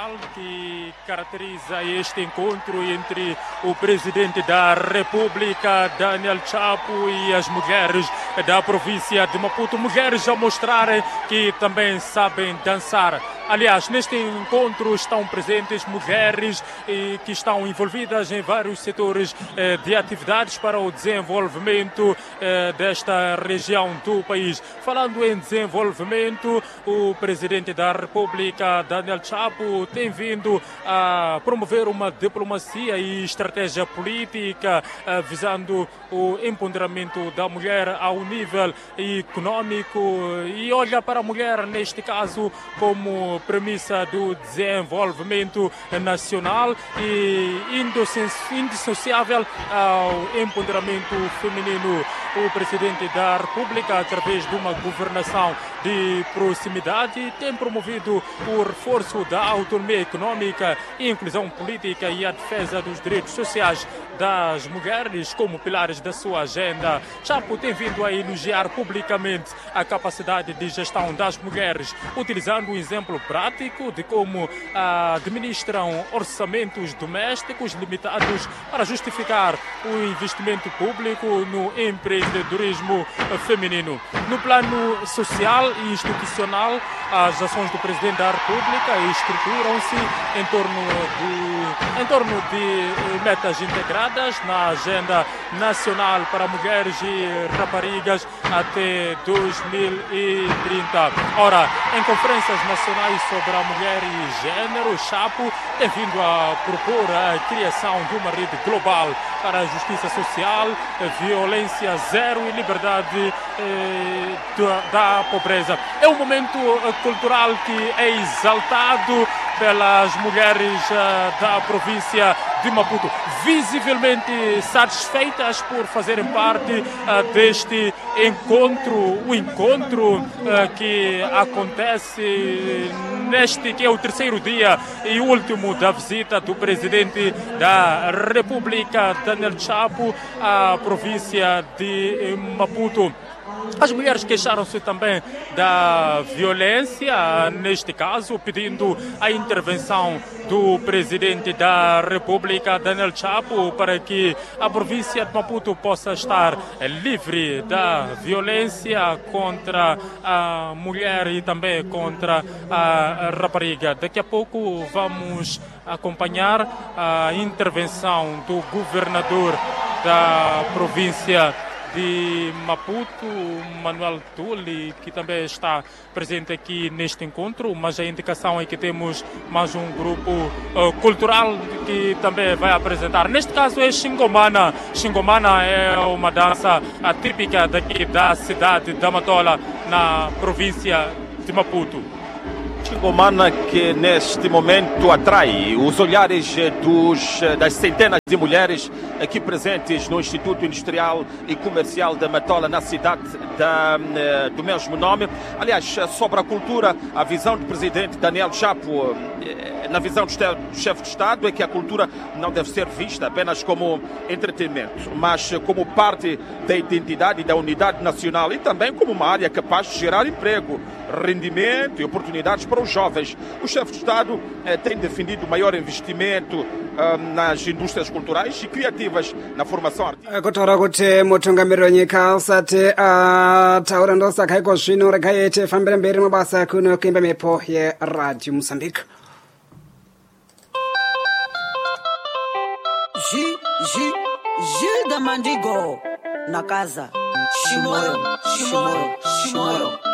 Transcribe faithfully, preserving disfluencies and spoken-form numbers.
nacional que caracteriza este encontro entre o presidente da República, Daniel Chapo, e as mulheres da província de Maputo. Mulheres a mostrarem que também sabem dançar. Aliás, neste encontro estão presentes mulheres eh, que estão envolvidas em vários setores eh, de atividades para o desenvolvimento eh, desta região do país. Falando em desenvolvimento, o presidente da República, Daniel Chapo, tem vindo a promover uma diplomacia e estratégia política eh, visando o empoderamento da mulher ao nível econômico e olha para a mulher, neste caso, como premissa do desenvolvimento nacional e indissociável ao empoderamento feminino. O presidente da República, através de uma governação de proximidade, tem promovido o reforço da autonomia econômica e inclusão política e a defesa dos direitos sociais das mulheres como pilares da sua agenda. Chapo tem vindo a elogiar publicamente a capacidade de gestão das mulheres, utilizando um exemplo prático de como ah, administram orçamentos domésticos limitados para justificar o investimento público no empreendedorismo feminino. No plano social e institucional, as ações do presidente da República estruturam-se em torno de, em torno de metas integradas na agenda nacional para mulheres e raparigas até dois mil e trinta. Ora, em conferências nacionais sobre a mulher e gênero, Chapo tem vindo a propor a criação de uma rede global para a justiça social, violência zero e liberdade eh, da pobreza. É um momento cultural que é exaltado pelas mulheres uh, da província de Maputo, visivelmente satisfeitas por fazerem parte uh, deste encontro, o encontro uh, que acontece neste que é o terceiro dia e último da visita do presidente da República, Daniel Chapo, à província de Maputo. As mulheres queixaram-se também da violência, neste caso, pedindo a intervenção do presidente da República, Daniel Chapo, para que a província de Maputo possa estar livre da violência contra a mulher e também contra a rapariga. Daqui a pouco vamos acompanhar a intervenção do governador da província de Maputo, Manuel Tuli, que também está presente aqui neste encontro, mas a indicação é que temos mais um grupo uh, cultural que também vai apresentar. Neste caso é Xingomana. Xingomana é uma dança típica daqui da cidade da Matola, na província de Maputo. Xingomana que neste momento atrai os olhares dos, das centenas de mulheres aqui presentes no Instituto Industrial e Comercial da Matola, na cidade da, do mesmo nome. Aliás, sobre a cultura, a visão do presidente Daniel Chapo, na visão do chefe de Estado, é que a cultura não deve ser vista apenas como entretenimento, mas como parte da identidade e da unidade nacional e também como uma área capaz de gerar emprego, rendimento e oportunidades para os jovens. O chefe de Estado eh, tem defendido maior investimento eh, nas indústrias culturais e criativas na formação artística. Kutaura kuti mutungamiriri wenyika usati ataura ndosaka iko zvino regai tifambire mberi mabasa kuno kuimba mhepo yeRadio Mozambique. G, G, Gilda Mandigo, na casa, Shimoyo, Shimoyo, Shimoyo.